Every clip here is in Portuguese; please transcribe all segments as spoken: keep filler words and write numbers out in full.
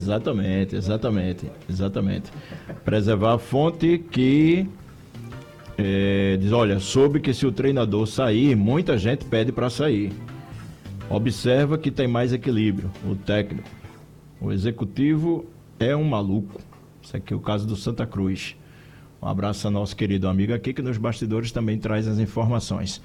Exatamente, exatamente, exatamente. Preservar a fonte que é, diz, olha, soube que se o treinador sair, muita gente pede para sair. Observa que tem mais equilíbrio, o técnico. O executivo é um maluco. Isso aqui é o caso do Santa Cruz. Um abraço ao nosso querido amigo aqui, que nos bastidores também traz as informações.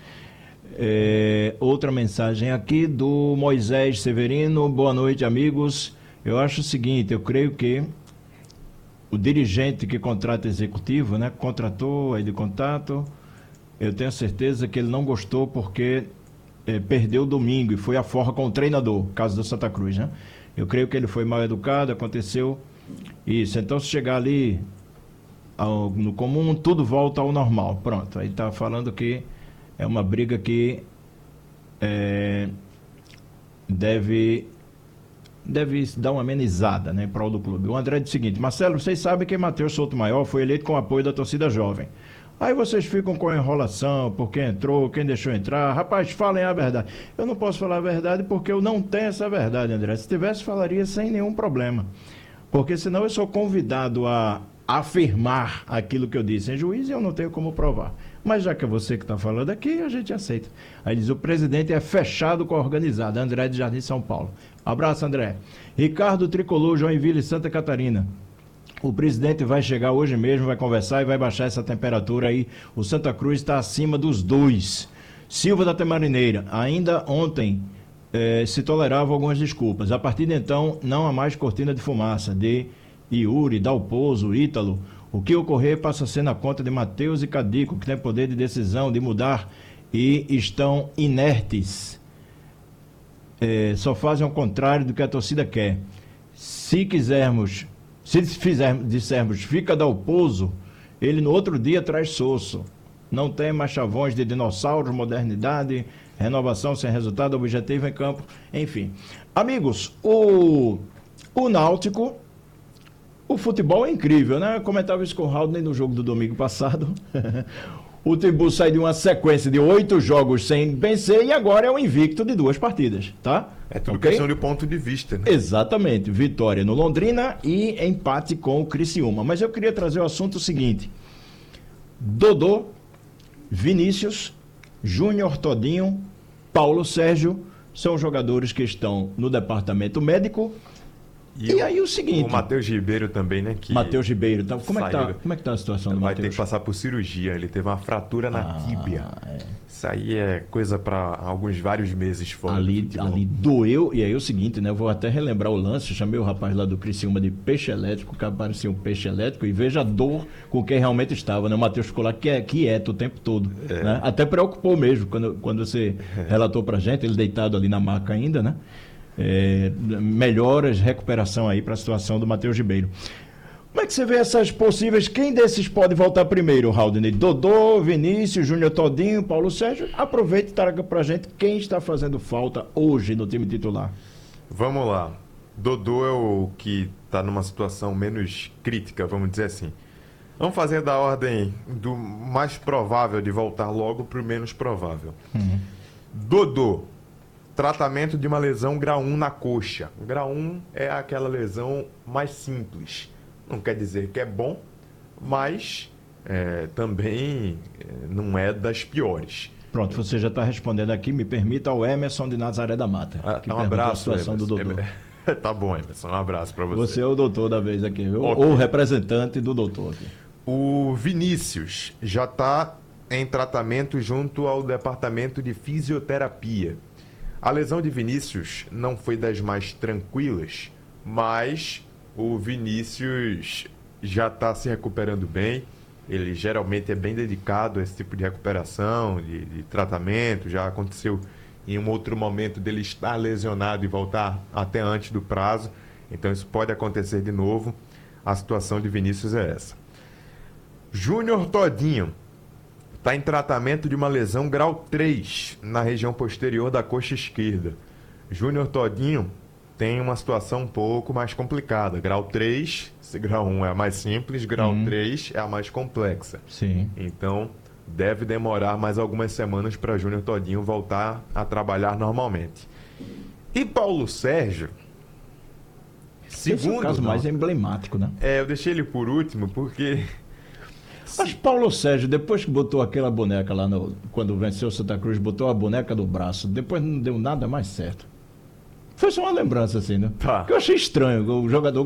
É, outra mensagem aqui do Moisés Severino. Boa noite, amigos. Eu acho o seguinte, eu creio que o dirigente que contrata executivo, né, contratou aí de contato, eu tenho certeza que ele não gostou porque é, perdeu o domingo e foi a forra com o treinador, caso do Santa Cruz, né? Eu creio que ele foi mal educado, aconteceu isso. Então, se chegar ali ao, no comum, tudo volta ao normal. Pronto, aí está falando que é uma briga que é, deve... deve dar uma amenizada, né, em prol do clube. O André diz o seguinte: Marcelo, vocês sabem que Matheus Souto Maior foi eleito com o apoio da torcida jovem. Aí vocês ficam com a enrolação, por quem entrou, quem deixou entrar. Rapaz, falem a verdade. Eu não posso falar a verdade porque eu não tenho essa verdade, André. Se tivesse, falaria sem nenhum problema. Porque senão eu sou convidado a afirmar aquilo que eu disse em juízo e eu não tenho como provar. Mas já que é você que está falando aqui, a gente aceita. Aí diz, o presidente é fechado com a organizada. André de Jardim, São Paulo. Abraço, André. Ricardo Tricolor, Joinville, Santa Catarina. O presidente vai chegar hoje mesmo, vai conversar e vai baixar essa temperatura aí. O Santa Cruz está acima dos dois. Silva da Temarineira, ainda ontem eh, se tolerava algumas desculpas. A partir de então, não há mais cortina de fumaça de Yuri, Dalpozo, Ítalo. O que ocorrer passa a ser na conta de Matheus e Cadico, que tem poder de decisão de mudar e estão inertes. É, só fazem o contrário do que a torcida quer. Se quisermos, se fizermos, dissermos fica Dalpozo, ele no outro dia traz Sosso. Não tem mais chavões de dinossauros, modernidade, renovação sem resultado, objetivo em campo, enfim. Amigos, o, o Náutico... O futebol é incrível, né? Eu comentava isso com o Haldney no jogo do domingo passado. O Timbu sai de uma sequência de oito jogos sem vencer e agora é um invicto de duas partidas, tá? É tudo okay? Questão de ponto de vista, né? Exatamente. Vitória no Londrina e empate com o Criciúma. Mas eu queria trazer o assunto seguinte. Dodô, Vinícius, Júnior Todinho, Paulo Sérgio são jogadores que estão no departamento médico. E, e aí o seguinte... O Matheus Ribeiro também, né? Que Matheus Ribeiro. Então, como, é que tá, como é que tá a situação do Vai Matheus? ter que passar por cirurgia. Ele teve uma fratura na ah, tíbia. É. Isso aí é coisa para alguns vários meses fora. Ali, ali doeu. E aí o seguinte, né? Eu vou até relembrar o lance. Eu chamei o rapaz lá do Criciúma de peixe elétrico, que parecia um peixe elétrico. E veja a dor com quem realmente estava, né? O Matheus ficou lá quieto o tempo todo. É. Né? Até preocupou mesmo quando, quando você é. relatou pra gente. Ele deitado ali na maca ainda, né? É, melhoras, recuperação aí para a situação do Matheus Ribeiro. Como é que você vê essas possíveis? Quem desses pode voltar primeiro, Haldney? Dodô, Vinícius, Júnior Todinho, Paulo Sérgio? Aproveite e traga pra gente quem está fazendo falta hoje no time titular. Vamos lá. Dodô é o que está numa situação menos crítica, vamos dizer assim. Vamos fazer da ordem do mais provável de voltar logo para o menos provável. Uhum. Dodô. Tratamento de uma lesão grau um na coxa. Grau um é aquela lesão mais simples. Não quer dizer que é bom, mas é, também é, não é das piores. Pronto, você já está respondendo aqui. Me permita ao Emerson de Nazaré da Mata. Ah, um abraço, a situação Emerson. do doutor. Tá bom, Emerson. Um abraço para você. Você é o doutor da vez aqui, viu? Okay. Ou representante do doutor aqui. O Vinícius já está em tratamento junto ao departamento de fisioterapia. A lesão de Vinícius não foi das mais tranquilas, mas o Vinícius já está se recuperando bem. Ele geralmente é bem dedicado a esse tipo de recuperação, de, de tratamento. Já aconteceu em um outro momento dele estar lesionado e voltar até antes do prazo. Então isso pode acontecer de novo. A situação de Vinícius é essa. Júnior Todinho está em tratamento de uma lesão grau três na região posterior da coxa esquerda. Júnior Todinho tem uma situação um pouco mais complicada. Grau três, esse grau um é a mais simples, grau hum. três é a mais complexa. Sim. Então, deve demorar mais algumas semanas para Júnior Todinho voltar a trabalhar normalmente. E Paulo Sérgio, Esse é o Segundo, caso não. mais emblemático, né? É, eu deixei ele por último porque Mas Paulo Sérgio, depois que botou aquela boneca lá, no, quando venceu o Santa Cruz, botou a boneca do braço, depois não deu nada mais certo. Foi só uma lembrança assim, né? Tá. Porque eu achei estranho, o jogador